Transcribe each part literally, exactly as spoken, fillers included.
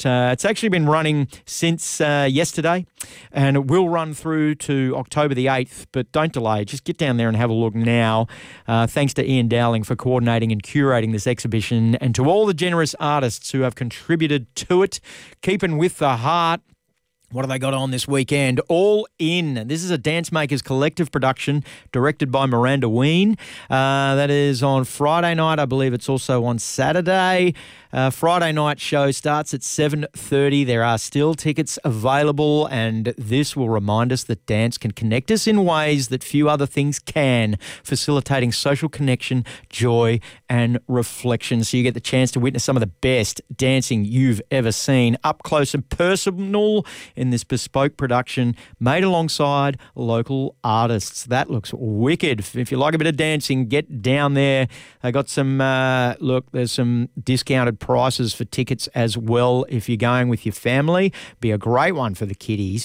But uh, it's actually been running since uh, yesterday, and it will run through to October the eighth. But don't delay. Just get down there and have a look now. Uh, thanks to Ian Dowling for coordinating and curating this exhibition, and to all the generous artists who have contributed to it, keeping with the heart. What have they got on this weekend? All In. This is a Dance Makers collective production directed by Miranda Ween. Uh, that is on Friday night. I believe it's also on Saturday. Uh, Friday night show starts at seven thirty. There are still tickets available, and this will remind us that dance can connect us in ways that few other things can, facilitating social connection, joy, and reflection. So you get the chance to witness some of the best dancing you've ever seen up close and personal in this bespoke production made alongside local artists. That looks wicked. If you like a bit of dancing, get down there. They got some, uh, look, there's some discounted prices for tickets as well if you're going with your family. Be a great one for the kiddies.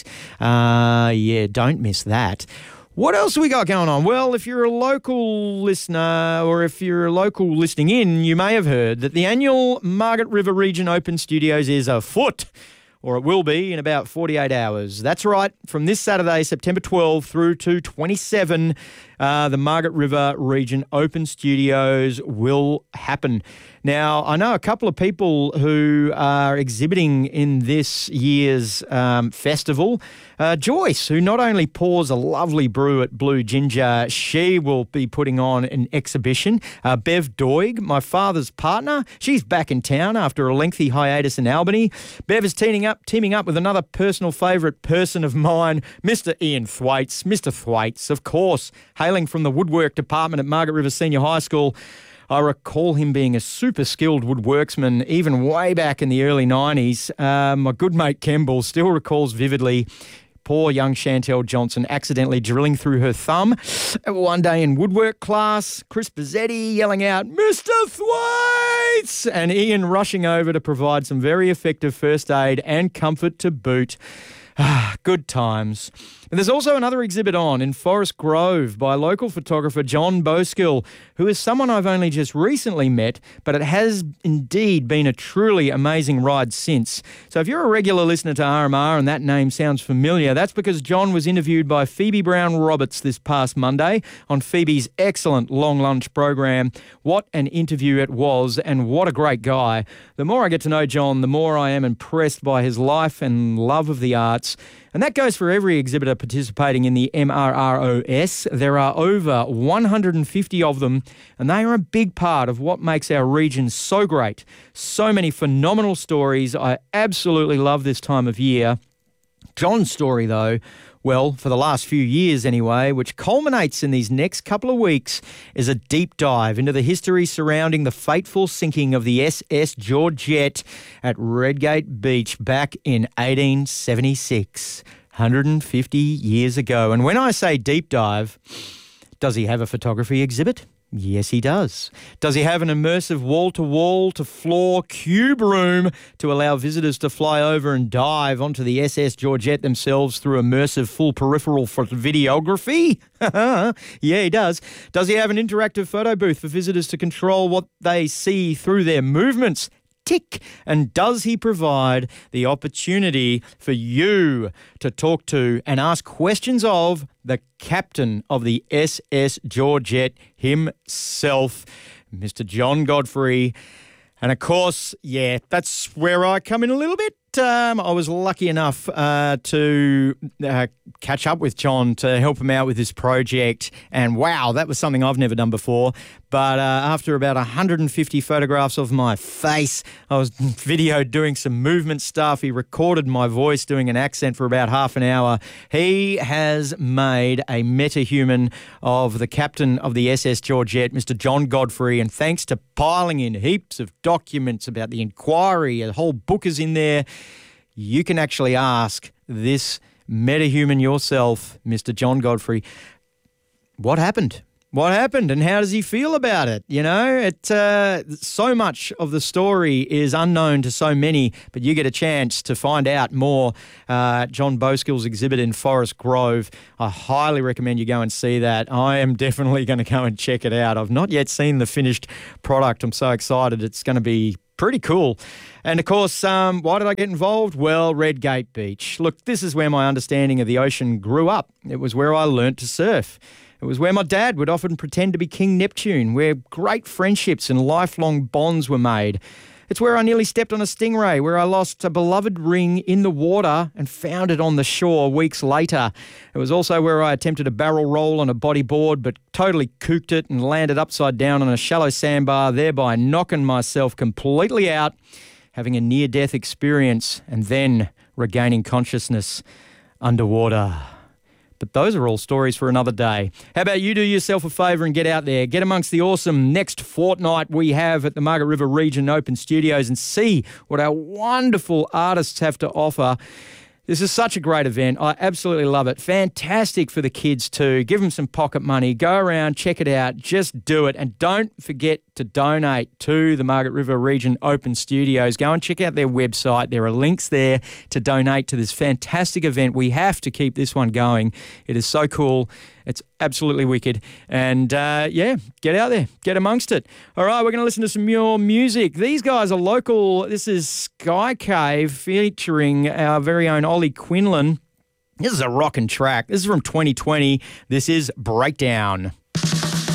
Uh, yeah, don't miss that. What else have we got going on? Well, if you're a local listener or if you're a local listening in, you may have heard that the annual Margaret River Region Open Studios is afoot. Or it will be in about forty-eight hours. That's right. From this Saturday, September twelfth through to twenty-seven, uh, the Margaret River Region Open Studios will happen. Now, I know a couple of people who are exhibiting in this year's um, festival. Uh, Joyce, who not only pours a lovely brew at Blue Ginger, she will be putting on an exhibition. Uh, Bev Doig, my father's partner, she's back in town after a lengthy hiatus in Albany. Bev is teaming up, teaming up with another personal favourite person of mine, Mister Ian Thwaites. Mister Thwaites, of course, hailing from the woodwork department at Margaret River Senior High School. I recall him being a super skilled woodworksman even way back in the early nineties. Uh, my good mate Kemble still recalls vividly poor young Chantel Johnson accidentally drilling through her thumb one day in woodwork class, Chris Bazzetti yelling out, "Mister Thwaites!" and Ian rushing over to provide some very effective first aid and comfort to boot. Ah, good times. And there's also another exhibit on in Forest Grove by local photographer John Boskill, who is someone I've only just recently met, but it has indeed been a truly amazing ride since. So if you're a regular listener to R M R and that name sounds familiar, that's because John was interviewed by Phoebe Brown-Roberts this past Monday on Phoebe's excellent long lunch program. What an interview it was, and what a great guy. The more I get to know John, the more I am impressed by his life and love of the arts. And that goes for every exhibitor participating in the M R R O S. There are over one hundred fifty of them, and they are a big part of what makes our region so great. So many phenomenal stories. I absolutely love this time of year. John's story, though, well, for the last few years anyway, which culminates in these next couple of weeks, is a deep dive into the history surrounding the fateful sinking of the S S Georgette at Redgate Beach back in eighteen seventy-six, one hundred fifty years ago. And when I say deep dive, does he have a photography exhibit? Yes, he does. Does he have an immersive wall-to-wall to floor cube room to allow visitors to fly over and dive onto the S S Georgette themselves through immersive full peripheral for videography? Yeah, he does. Does he have an interactive photo booth for visitors to control what they see through their movements? Tick. And does he provide the opportunity for you to talk to and ask questions of the captain of the S S Georgette himself, Mister John Godfrey? And of course, yeah, that's where I come in a little bit. Um, I was lucky enough uh, to uh, catch up with John to help him out with this project. And wow, that was something I've never done before. But uh, after about one hundred fifty photographs of my face, I was videoed doing some movement stuff. He recorded my voice doing an accent for about half an hour. He has made a metahuman of the captain of the S S Georgette, Mister John Godfrey. And thanks to piling in heaps of documents about the inquiry, a whole book is in there, you can actually ask this metahuman yourself, Mister John Godfrey, what happened? What happened and how does he feel about it? You know, it uh, so much of the story is unknown to so many, but you get a chance to find out more. Uh, John Boskill's exhibit in Forest Grove. I highly recommend you go and see that. I am definitely going to go and check it out. I've not yet seen the finished product. I'm so excited. It's going to be Pretty cool. And, of course, um, why did I get involved? Well, Redgate Beach. Look, this is where my understanding of the ocean grew up. It was where I learnt to surf. It was where my dad would often pretend to be King Neptune, where great friendships and lifelong bonds were made. It's where I nearly stepped on a stingray, where I lost a beloved ring in the water and found it on the shore weeks later. It was also where I attempted a barrel roll on a bodyboard, but totally cooked it and landed upside down on a shallow sandbar, thereby knocking myself completely out, having a near-death experience, and then regaining consciousness underwater. But those are all stories for another day. How about you do yourself a favour and get out there, get amongst the awesome next fortnight we have at the Margaret River Region Open Studios and see what our wonderful artists have to offer. This is such a great event. I absolutely love it. Fantastic for the kids too. Give them some pocket money. Go around, check it out. Just do it. And don't forget to donate to the Margaret River Region Open Studios. Go and check out their website. There are links there to donate to this fantastic event. We have to keep this one going. It is so cool. It's absolutely wicked. And, uh, yeah, get out there. Get amongst it. All right, we're going to listen to some more music. These guys are local. This is Sky Cave featuring our very own Ollie Quinlan. This is a rockin' track. This is from twenty twenty. This is Breakdown.